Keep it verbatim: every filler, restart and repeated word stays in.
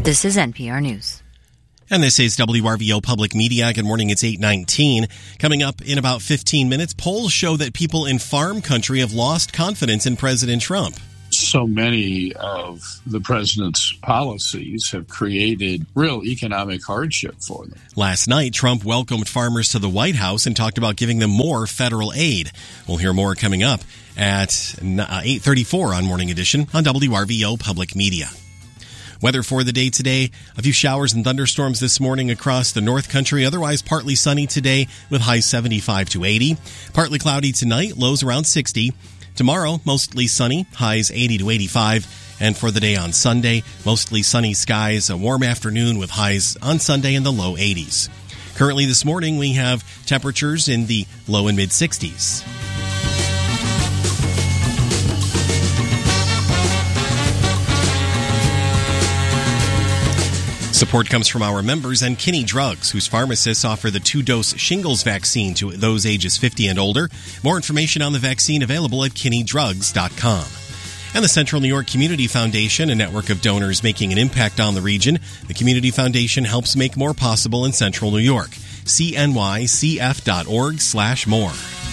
This is N P R News. And this is W R V O Public Media. Good morning, it's eight nineteen. Coming up in about fifteen minutes, polls show that people in farm country have lost confidence in President Trump. So many of the president's policies have created real economic hardship for them. Last night, Trump welcomed farmers to the White House and talked about giving them more federal aid. We'll hear more coming up at eight thirty-four on Morning Edition on W R V O Public Media. Weather for the day today, a few showers and thunderstorms this morning across the North Country. Otherwise, partly sunny today with highs seventy-five to eighty. Partly cloudy tonight, lows around sixty. Tomorrow, mostly sunny, highs eighty to eighty-five. And for the day on Sunday, mostly sunny skies, a warm afternoon with highs on Sunday in the low eighties. Currently this morning, we have temperatures in the low and mid sixties. Support comes from our members and Kinney Drugs, whose pharmacists offer the two-dose shingles vaccine to those ages fifty and older. More information on the vaccine available at kinney drugs dot com. And the Central New York Community Foundation, a network of donors making an impact on the region. The Community Foundation helps make more possible in Central New York. C N Y C F dot org slash more.